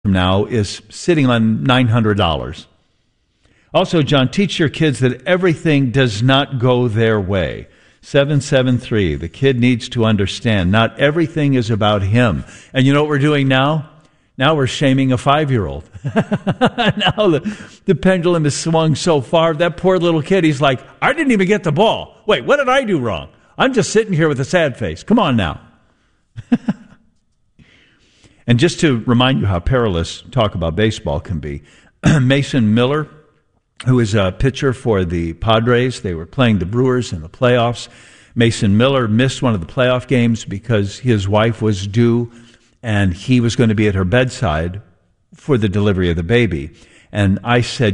from now is sitting on $900. Also, John, teach your kids that everything does not go their way. 773, the kid needs to understand not everything is about him. And you know what we're doing now? Now we're shaming a 5-year-old. Now the pendulum is swung so far. That poor little kid, he's like, I didn't even get the ball. Wait, what did I do wrong? I'm just sitting here with a sad face. Come on now. And just to remind you how perilous talk about baseball can be, Mason Miller, who is a pitcher for the Padres, they were playing the Brewers in the playoffs. Mason Miller missed one of the playoff games because his wife was due, and he was going to be at her bedside for the delivery of the baby. And I said,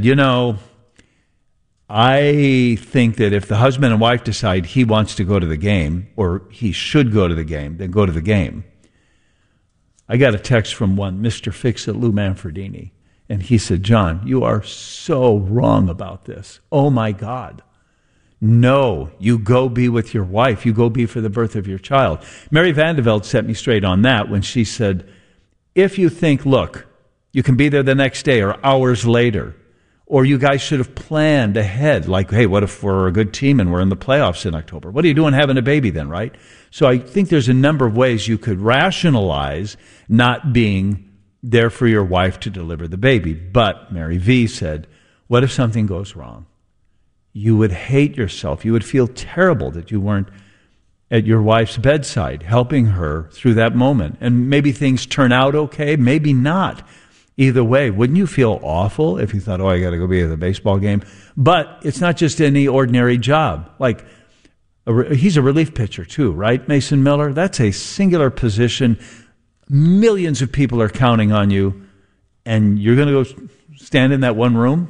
I think that if the husband and wife decide he wants to go to the game, or he should go to the game, then go to the game. I got a text from one, Mr. Fix-It, Lou Manfredini, and he said, John, you are so wrong about this. Oh, my God. No, you go be with your wife. You go be for the birth of your child. Mary Vandeveld set me straight on that when she said, if you think, look, you can be there the next day or hours later, or you guys should have planned ahead, like, hey, what if we're a good team and we're in the playoffs in October? What are you doing having a baby then, right? So I think there's a number of ways you could rationalize not being there for your wife to deliver the baby. But Mary V said, what if something goes wrong? You would hate yourself. You would feel terrible that you weren't at your wife's bedside helping her through that moment. And maybe things turn out okay, maybe not. Either way, wouldn't you feel awful if you thought, I got to go be at the baseball game? But it's not just any ordinary job. Like, he's a relief pitcher too, right, Mason Miller? That's a singular position. Millions of people are counting on you, and you're going to go stand in that one room?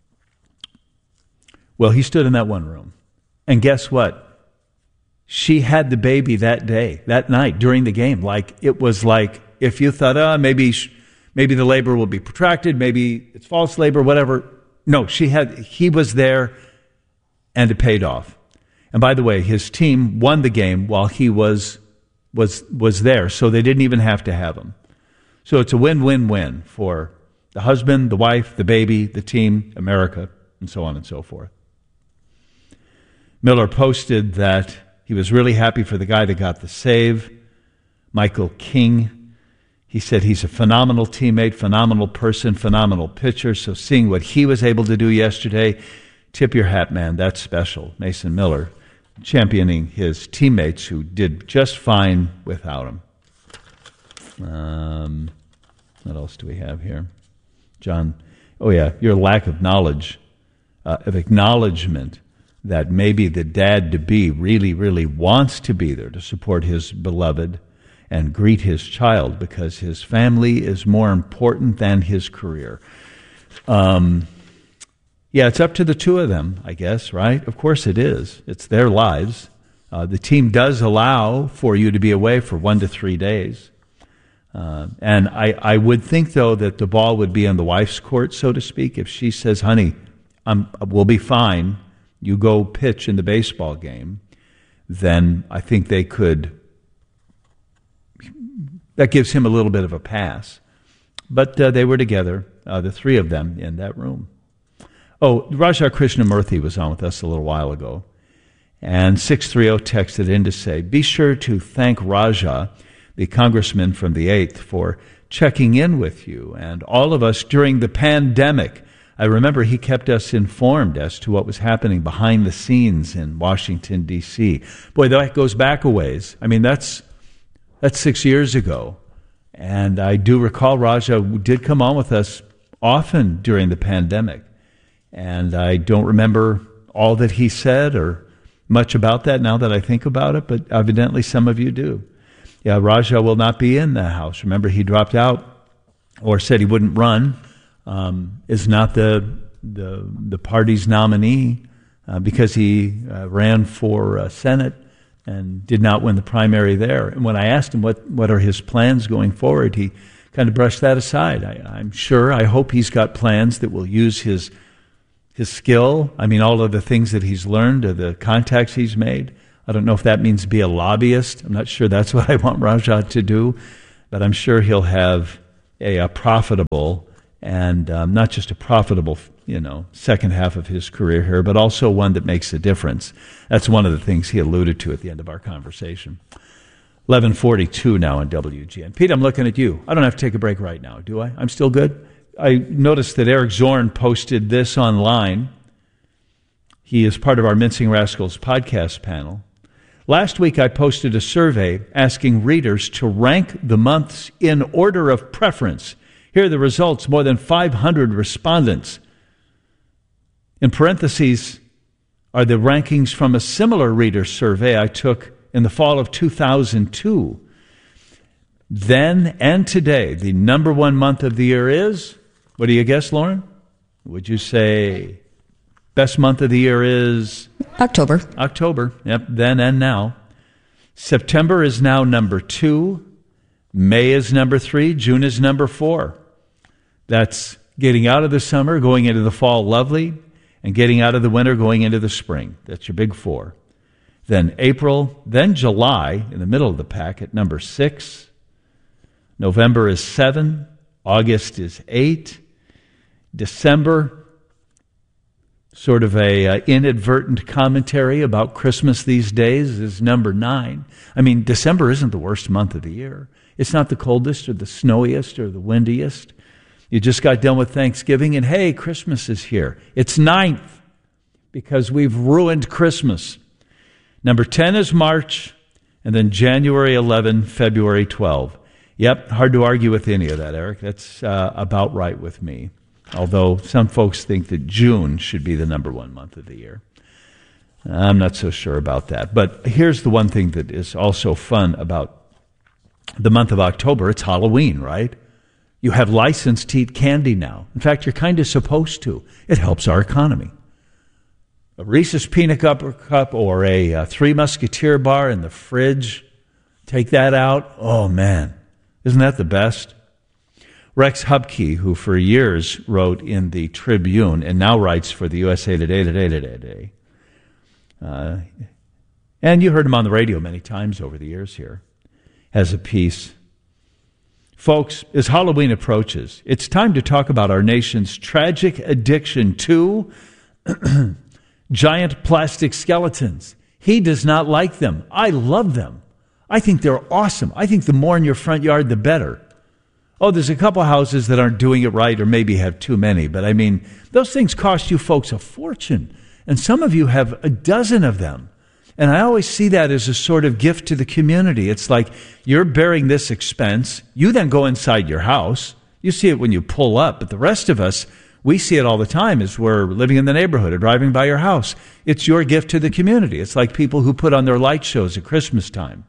Well, he stood in that one room. And guess what? She had the baby that day, that night, during the game. Like, it was like, if you thought, maybe the labor will be protracted, maybe it's false labor, whatever. No, he was there, and it paid off. And by the way, his team won the game while he was there, so they didn't even have to have him. So it's a win-win-win for the husband, the wife, the baby, the team, America, and so on and so forth. Miller posted that he was really happy for the guy that got the save, Michael King. He said he's a phenomenal teammate, phenomenal person, phenomenal pitcher. So seeing what he was able to do yesterday, tip your hat, man. That's special. Mason Miller championing his teammates who did just fine without him. What else do we have here? John, your lack of knowledge, of acknowledgement that maybe the dad-to-be really, really wants to be there to support his beloved and greet his child because his family is more important than his career. It's up to the two of them, I guess, right? Of course it is. It's their lives. The team does allow for you to be away for 1 to 3 days. And I would think, though, that the ball would be in the wife's court, so to speak. If she says, honey, we'll be fine, you go pitch in the baseball game, then I think they could. That gives him a little bit of a pass. But they were together, the three of them, in that room. Raja Krishnamurthy was on with us a little while ago. And 630 texted in to say, be sure to thank Raja, the congressman from the 8th, for checking in with you and all of us during the pandemic. I remember he kept us informed as to what was happening behind the scenes in Washington, D.C. Boy, that goes back a ways. I mean, that's 6 years ago. And I do recall Raja did come on with us often during the pandemic. And I don't remember all that he said or much about that now that I think about it, but evidently some of you do. Yeah, Raja will not be in the House. Remember, he dropped out or said he wouldn't run, is not the party's nominee because he ran for Senate and did not win the primary there. And when I asked him what are his plans going forward, he kind of brushed that aside. I hope he's got plans that will use his skill. I mean, all of the things that he's learned, the contacts he's made. I don't know if that means be a lobbyist. I'm not sure that's what I want Raja to do, but I'm sure he'll have a profitable and not just a profitable, second half of his career here, but also one that makes a difference. That's one of the things he alluded to at the end of our conversation. 11:42 now on WGN. Pete, I'm looking at you. I don't have to take a break right now, do I? I'm still good? I noticed that Eric Zorn posted this online. He is part of our Mincing Rascals podcast panel. Last week, I posted a survey asking readers to rank the months in order of preference. Here are the results. More than 500 respondents. In parentheses are the rankings from a similar reader survey I took in the fall of 2002. Then and today, the number one month of the year is, what do you guess, Lauren? Would you say best month of the year is? October. October, yep, then and now. September is now number 2. May is number 3. June is number 4. That's getting out of the summer, going into the fall, lovely, and getting out of the winter, going into the spring. That's your big 4. Then April, then July, in the middle of the pack at number 6. November is 7. August is 8. December, sort of a inadvertent commentary about Christmas these days, is number 9. I mean, December isn't the worst month of the year. It's not the coldest or the snowiest or the windiest. You just got done with Thanksgiving, and hey, Christmas is here. It's 9th because we've ruined Christmas. Number 10 is March, and then January 11, February 12. Yep, hard to argue with any of that, Eric. That's about right with me. Although some folks think that June should be the number one month of the year. I'm not so sure about that. But here's the one thing that is also fun about the month of October. It's Halloween, right? You have licensed to eat candy now. In fact, you're kind of supposed to. It helps our economy. A Reese's Peanut Cup or a Three Musketeer bar in the fridge. Take that out. Oh, man. Isn't that the best? Rex Hupke, who for years wrote in the Tribune and now writes for the USA Today. And you heard him on the radio many times over the years here, has a piece. Folks, as Halloween approaches, it's time to talk about our nation's tragic addiction to giant plastic skeletons. He does not like them. I love them. I think they're awesome. I think the more in your front yard, the better. Oh, there's a couple houses that aren't doing it right or maybe have too many. But I mean, those things cost you folks a fortune. And some of you have a dozen of them. And I always see that as a sort of gift to the community. It's like you're bearing this expense. You then go inside your house. You see it when you pull up. But the rest of us, we see it all the time as we're living in the neighborhood or driving by your house. It's your gift to the community. It's like people who put on their light shows at Christmas time.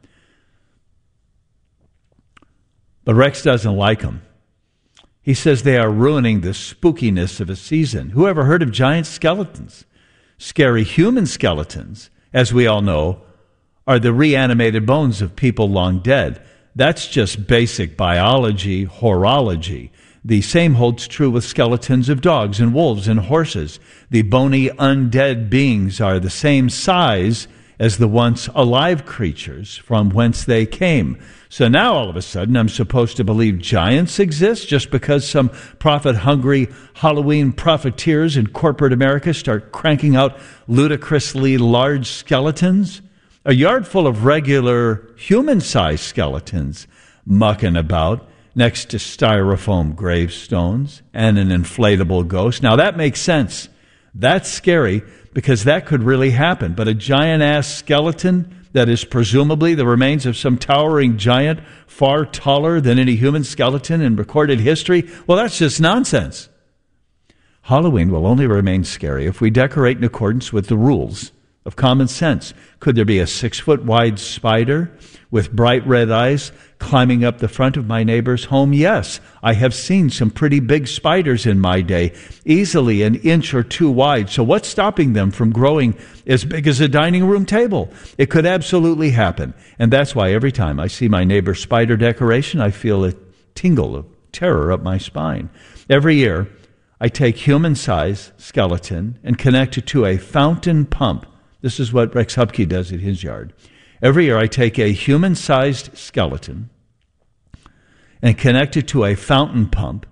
But Rex doesn't like them. He says they are ruining the spookiness of a season. Who ever heard of giant skeletons? Scary human skeletons, as we all know, are the reanimated bones of people long dead. That's just basic biology, horology. The same holds true with skeletons of dogs and wolves and horses. The bony undead beings are the same size as the once alive creatures from whence they came. So now all of a sudden I'm supposed to believe giants exist just because some profit-hungry Halloween profiteers in corporate America start cranking out ludicrously large skeletons? A yard full of regular human-sized skeletons mucking about next to styrofoam gravestones and an inflatable ghost. Now that makes sense. That's scary because that could really happen. But a giant-ass skeleton that is presumably the remains of some towering giant far taller than any human skeleton in recorded history, well, that's just nonsense. Halloween will only remain scary if we decorate in accordance with the rules of common sense. Could there be a 6-foot-wide spider with bright red eyes climbing up the front of my neighbor's home? Yes, I have seen some pretty big spiders in my day, easily an inch or two wide. So what's stopping them from growing as big as a dining room table? It could absolutely happen. And that's why every time I see my neighbor's spider decoration, I feel a tingle of terror up my spine. Every year, I take human-sized skeleton and connect it to a fountain pump. This is what Rex Hupke does at his yard. Every year I take a human-sized skeleton and connected to a fountain pump